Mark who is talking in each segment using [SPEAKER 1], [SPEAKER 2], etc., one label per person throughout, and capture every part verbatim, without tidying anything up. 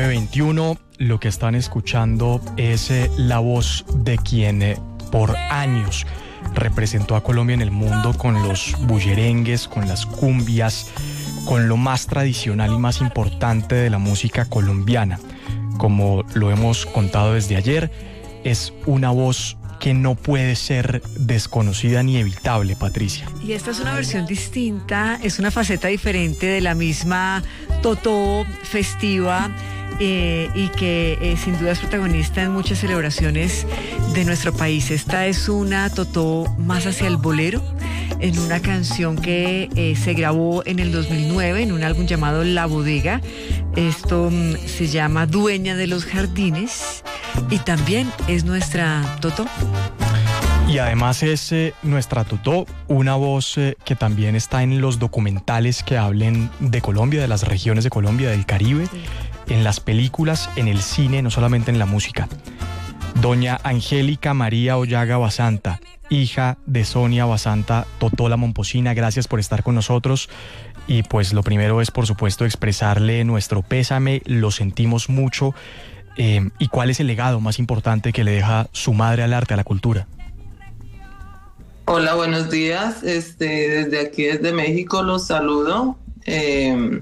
[SPEAKER 1] nueve veintiuno. Lo que están escuchando es eh, la voz de quien eh, por años representó a Colombia en el mundo con los bullerengues, con las cumbias, con lo más tradicional y más importante de la música colombiana. Como lo hemos contado desde ayer, es una voz que no puede ser desconocida ni evitable, Patricia.
[SPEAKER 2] Y esta es una versión distinta, es una faceta diferente de la misma Totó festiva eh, y que eh, sin duda es protagonista en muchas celebraciones de nuestro país. Esta es una Totó más hacia el bolero, en una canción que eh, se grabó en el dos mil nueve en un álbum llamado La Bodega. Esto mm, se llama Dueña de los Jardines y también es nuestra Totó.
[SPEAKER 1] Y además es eh, nuestra Totó, una voz eh, que también está en los documentales que hablen de Colombia, de las regiones de Colombia, del Caribe, sí. En las películas, en el cine, no solamente en la música. Doña Angélica María Ollaga Basanta, hija de Sonia Basanta, Totó la Momposina, gracias por estar con nosotros. Y pues lo primero es, por supuesto, expresarle nuestro pésame, lo sentimos mucho. Eh, ¿Y cuál es el legado más importante que le deja su madre al arte, a la cultura?
[SPEAKER 3] Hola, buenos días. Este, desde aquí, desde México, los saludo. Eh,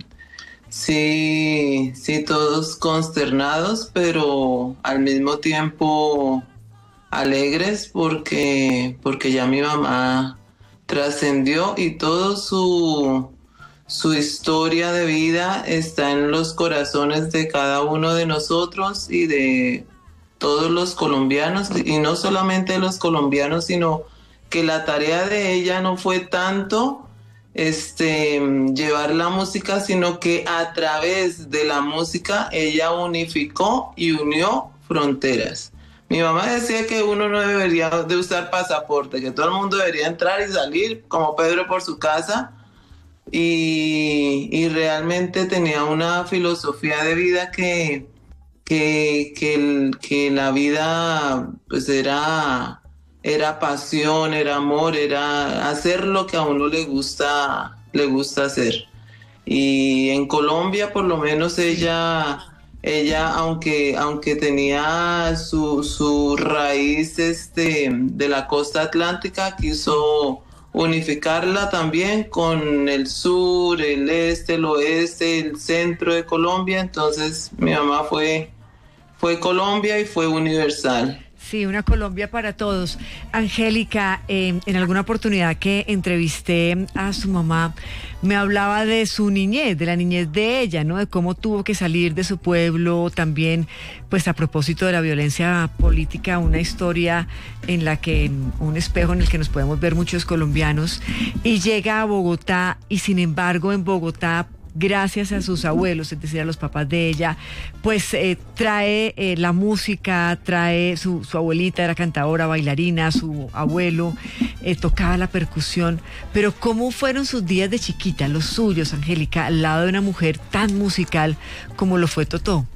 [SPEAKER 3] sí, sí, todos consternados, pero al mismo tiempo alegres porque, porque ya mi mamá trascendió y todo su, su historia de vida está en los corazones de cada uno de nosotros y de todos los colombianos, y no solamente de los colombianos, sino que la tarea de ella no fue tanto este, llevar la música, sino que a través de la música ella unificó y unió fronteras. Mi mamá decía que uno no debería de usar pasaporte, que todo el mundo debería entrar y salir como Pedro por su casa, y, y realmente tenía una filosofía de vida que, que, que, el, que la vida pues era... Era pasión, era amor, era hacer lo que a uno le gusta, le gusta hacer. Y en Colombia, por lo menos, ella, ella aunque, aunque tenía su, su raíz este, de la costa atlántica, quiso unificarla también con el sur, el este, el oeste, el centro de Colombia. Entonces, mi mamá fue, fue Colombia y fue universal.
[SPEAKER 2] Sí, una Colombia para todos. Angélica, eh, en alguna oportunidad que entrevisté a su mamá, me hablaba de su niñez, de la niñez de ella, ¿no? De cómo tuvo que salir de su pueblo, también, pues a propósito de la violencia política, una historia en la que, un espejo en el que nos podemos ver muchos colombianos, y llega a Bogotá, y sin embargo en Bogotá, gracias a sus abuelos, es decir, a los papás de ella, pues eh, trae eh, la música, trae su, su abuelita era cantadora, bailarina, su abuelo eh, tocaba la percusión. Pero ¿cómo fueron sus días de chiquita, los suyos, Angélica, al lado de una mujer tan musical como lo fue Totó?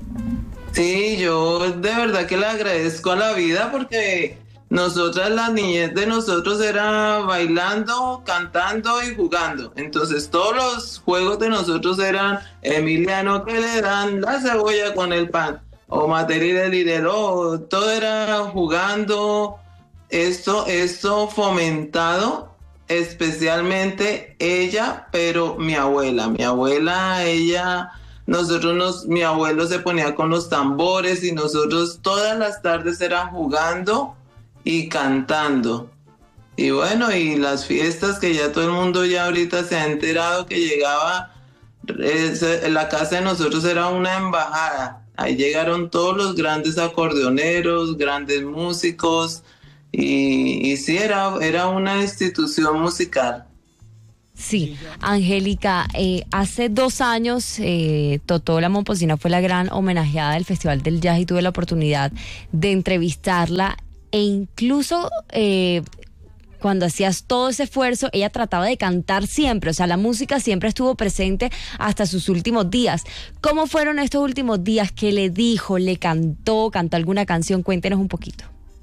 [SPEAKER 3] Sí, yo de verdad que le agradezco a la vida porque nosotras, la niñez de nosotros era bailando, cantando y jugando. Entonces todos los juegos de nosotros eran Emiliano, que le dan la cebolla con el pan, o Materia Lidero, todo era jugando. Esto, esto fomentado especialmente ella, pero mi abuela, mi abuela, ella... Nosotros nos, mi abuelo se ponía con los tambores y nosotros todas las tardes eran jugando y cantando. Y bueno, y las fiestas que ya todo el mundo ya ahorita se ha enterado que llegaba, es, la casa de nosotros era una embajada. Ahí llegaron todos los grandes acordeoneros, grandes músicos, y, y sí, era, era una institución musical.
[SPEAKER 4] Sí, Angélica, eh, hace dos años eh, Totó la Momposina fue la gran homenajeada del Festival del Jazz y tuve la oportunidad de entrevistarla e incluso eh, cuando hacías todo ese esfuerzo, ella trataba de cantar siempre, o sea, la música siempre estuvo presente hasta sus últimos días. ¿Cómo fueron estos últimos días? ¿Qué le dijo? ¿Le cantó? ¿Cantó alguna canción? Cuéntenos un poquito.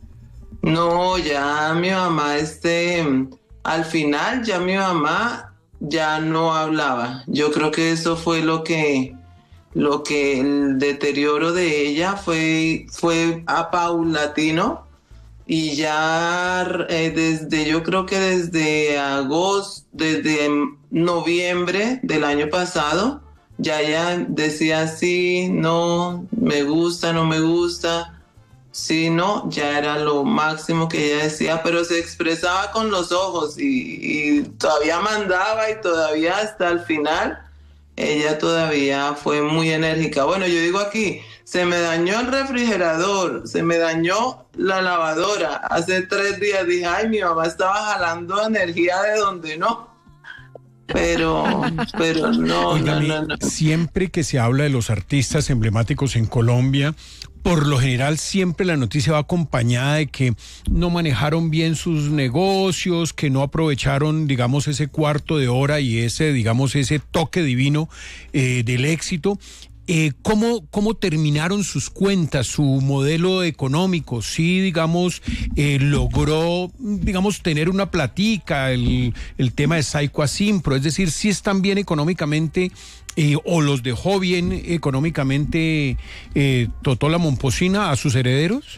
[SPEAKER 3] No, ya mi mamá, este... Al final ya mi mamá ya no hablaba. Yo creo que eso fue lo que, lo que el deterioro de ella fue, fue a paulatino y ya eh, desde, yo creo que desde agosto, desde noviembre del año pasado, ya ella decía sí, no, me gusta, no me gusta, sí, no, ya era lo máximo que ella decía, pero se expresaba con los ojos y, y todavía mandaba y todavía hasta el final. Ella todavía fue muy enérgica. Bueno, yo digo aquí, se me dañó el refrigerador, se me dañó la lavadora. Hace tres días dije, ay, mi mamá estaba jalando energía de donde no. Pero, pero no,
[SPEAKER 5] Oígame,
[SPEAKER 3] no, no, no.
[SPEAKER 5] Siempre que se habla de los artistas emblemáticos en Colombia, por lo general siempre la noticia va acompañada de que no manejaron bien sus negocios, que no aprovecharon, digamos, ese cuarto de hora y ese, digamos, ese toque divino eh, del éxito. Eh, ¿cómo, ¿Cómo terminaron sus cuentas, su modelo económico? Sí, digamos, eh, logró, digamos, tener una platica, el, el tema de Saico Asimpro, es decir, sí están bien económicamente eh, o los dejó bien económicamente eh, Totó la Momposina a sus herederos.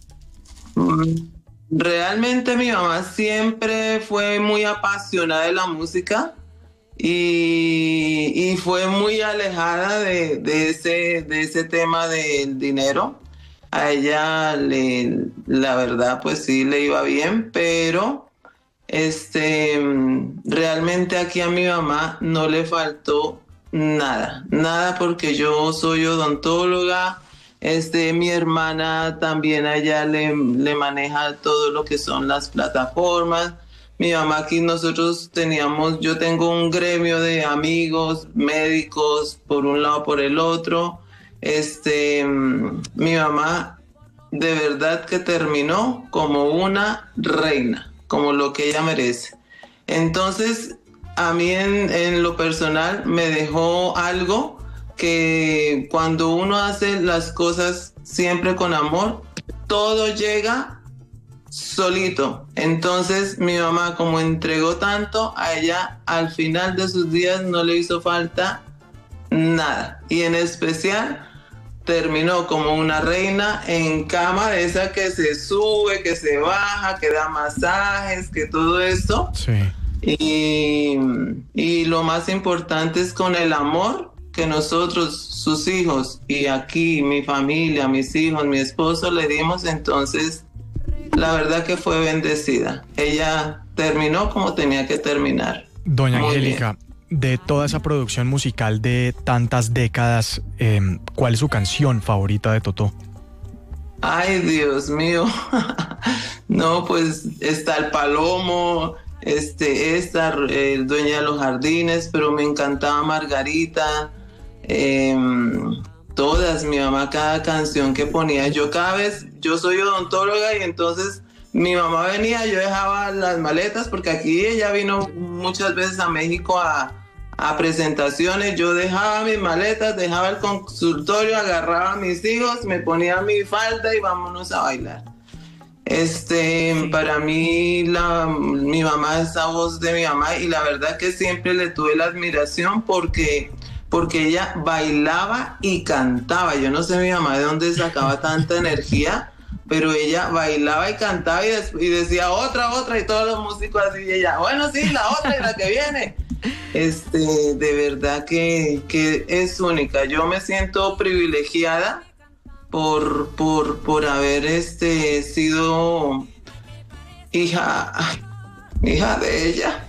[SPEAKER 3] Realmente mi mamá siempre fue muy apasionada de la música. Y, y fue muy alejada de, de, ese, de ese tema del dinero. A ella, le, la verdad, pues sí le iba bien, pero este, realmente aquí a mi mamá no le faltó nada, nada porque yo soy odontóloga. Este, mi hermana también allá le, le maneja todo lo que son las plataformas. Mi mamá aquí nosotros teníamos, yo tengo un gremio de amigos, médicos, por un lado, por el otro. Este, mi mamá de verdad que terminó como una reina, como lo que ella merece. Entonces, a mí en, en lo personal me dejó algo que cuando uno hace las cosas siempre con amor, todo llega solito. Entonces mi mamá, como entregó tanto, a ella al final de sus días no le hizo falta nada, y en especial terminó como una reina en cama, de esa que se sube, que se baja, que da masajes, que todo esto.
[SPEAKER 1] Sí.
[SPEAKER 3] Y, y lo más importante es con el amor que nosotros, sus hijos, y aquí mi familia, mis hijos, mi esposo, le dimos. Entonces la verdad que fue bendecida. Ella terminó como tenía que terminar.
[SPEAKER 1] Doña
[SPEAKER 3] Muy
[SPEAKER 1] Angélica,
[SPEAKER 3] bien.
[SPEAKER 1] De toda esa producción musical de tantas décadas, eh, ¿cuál es su canción favorita de Totó?
[SPEAKER 3] Ay, Dios mío. No, pues está El Palomo, este, esta, eh, Dueña de los Jardines, pero me encantaba Margarita. Eh, Todas, mi mamá, cada canción que ponía, yo cada vez, yo soy odontóloga y entonces mi mamá venía, yo dejaba las maletas, porque aquí ella vino muchas veces a México a, a presentaciones, yo dejaba mis maletas, dejaba el consultorio, agarraba a mis hijos, me ponía mi falda y vámonos a bailar. Este, sí. Para mí, la, mi mamá es la voz de mi mamá, y la verdad que siempre le tuve la admiración porque... porque ella bailaba y cantaba. Yo no sé mi mamá de dónde sacaba tanta energía, pero ella bailaba y cantaba y, des- y decía otra, otra, y todos los músicos así, y ella, bueno, sí, la otra y la que viene. Este, de verdad que, que es única. Yo me siento privilegiada por, por, por haber este, sido hija, hija de ella.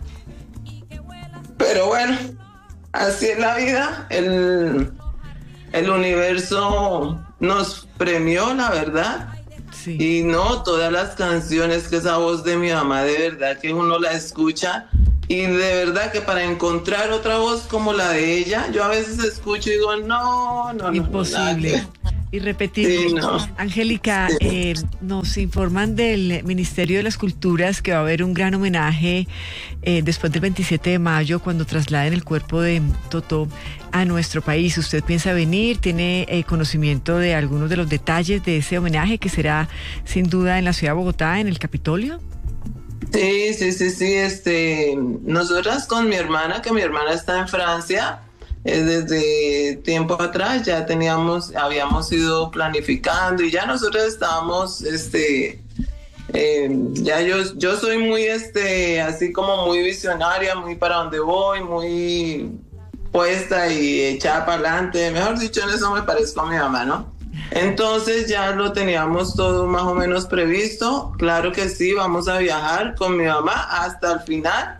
[SPEAKER 3] Pero bueno, así es la vida. El, el universo nos premió, la verdad.
[SPEAKER 2] Sí.
[SPEAKER 3] Y no, todas las canciones, que esa voz de mi mamá, de verdad que uno la escucha, y de verdad que para encontrar otra voz como la de ella, yo a veces escucho y digo, no, no, no.
[SPEAKER 2] Imposible.
[SPEAKER 3] No,
[SPEAKER 2] Irrepetible.
[SPEAKER 3] Sí, no.
[SPEAKER 2] Angélica,
[SPEAKER 3] Sí.
[SPEAKER 2] eh, nos informan del Ministerio de las Culturas que va a haber un gran homenaje eh, después del veintisiete de mayo, cuando trasladen el cuerpo de Totó a nuestro país. ¿Usted piensa venir? ¿Tiene eh, conocimiento de algunos de los detalles de ese homenaje que será sin duda en la ciudad de Bogotá, en el Capitolio?
[SPEAKER 3] Sí, sí, sí, sí, este, nosotras con mi hermana, que mi hermana está en Francia, eh, desde tiempo atrás ya teníamos, habíamos ido planificando y ya nosotros estábamos, este, eh, ya yo, yo soy muy, este, así como muy visionaria, muy para donde voy, muy puesta y echada para adelante. Mejor dicho, en eso me parezco a mi mamá, ¿no? Entonces ya lo teníamos todo más o menos previsto. Claro que sí, vamos a viajar con mi mamá hasta el final.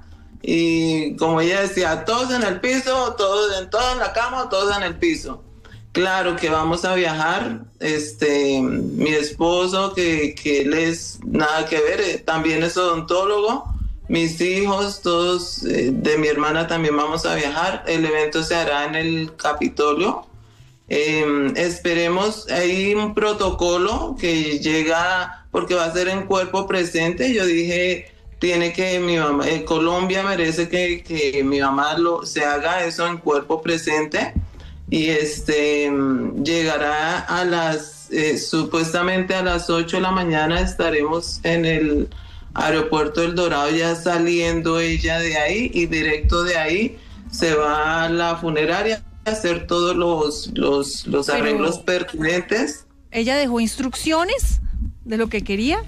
[SPEAKER 3] Y como ella decía, todos en el piso, todos en, todos en la cama, todos en el piso. Claro que vamos a viajar. Este, mi esposo, que, que él es nada que ver, también es odontólogo. Mis hijos, todos eh, de mi hermana también vamos a viajar. El evento se hará en el Capitolio. Eh, esperemos, hay un protocolo que llega, porque va a ser en cuerpo presente. Yo dije, tiene que mi mamá, eh, Colombia merece que, que mi mamá lo, se haga eso en cuerpo presente. Y este llegará a las, eh, supuestamente a las ocho de la mañana estaremos en el aeropuerto El Dorado, ya saliendo ella de ahí, y directo de ahí se va a la funeraria hacer todos los, los, los arreglos pertinentes.
[SPEAKER 6] ¿Ella dejó instrucciones de lo que quería?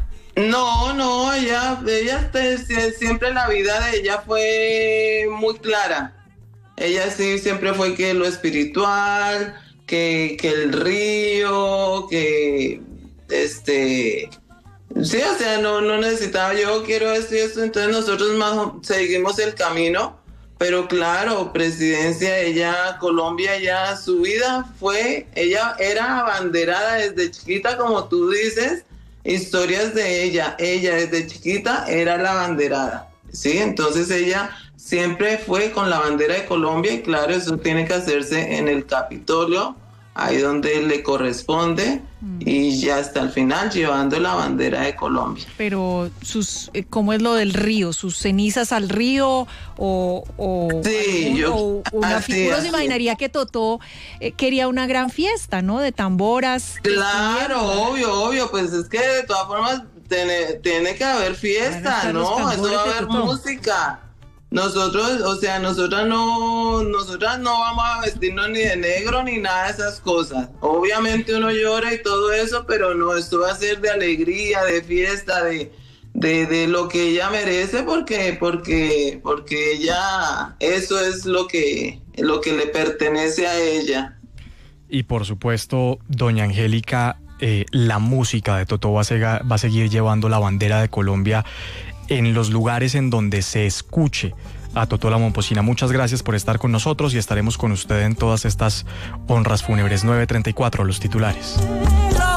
[SPEAKER 3] No, no, ella, ella te, siempre la vida de ella fue muy clara. Ella sí siempre fue que lo espiritual, que, que el río, que este... Sí, o sea, no, no necesitaba, yo quiero esto y esto, entonces nosotros más seguimos el camino. Pero claro, presidencia, ella, Colombia, ya su vida fue, ella era abanderada desde chiquita, como tú dices, historias de ella, ella desde chiquita era la abanderada, ¿sí? Entonces ella siempre fue con la bandera de Colombia y claro, eso tiene que hacerse en el Capitolio, ahí donde le corresponde, mm. y ya hasta el final llevando la bandera de Colombia.
[SPEAKER 6] Pero sus, ¿cómo es lo del río? ¿Sus cenizas al río o, o,
[SPEAKER 3] sí,
[SPEAKER 6] algún,
[SPEAKER 3] yo,
[SPEAKER 6] o una
[SPEAKER 3] así,
[SPEAKER 6] figura?
[SPEAKER 3] así.
[SPEAKER 6] Se imaginaría que Totó eh, quería una gran fiesta, ¿no? De tamboras.
[SPEAKER 3] Claro, obvio, obvio, pues es que de todas formas tiene, tiene que haber fiesta, ¿no? Eso va a haber música. Nosotros, o sea, nosotras no, nosotras no vamos a vestirnos ni de negro ni nada de esas cosas. Obviamente uno llora y todo eso, pero no, esto va a ser de alegría, de fiesta, de, de, de lo que ella merece, porque, porque, porque ella, eso es lo que, lo que le pertenece a ella.
[SPEAKER 1] Y por supuesto, doña Angélica, eh, la música de Totó va a, sega, va a seguir llevando la bandera de Colombia en los lugares en donde se escuche a Totó la Momposina. Muchas gracias por estar con nosotros y estaremos con usted en todas estas honras fúnebres. nueve treinta y cuatro, los titulares.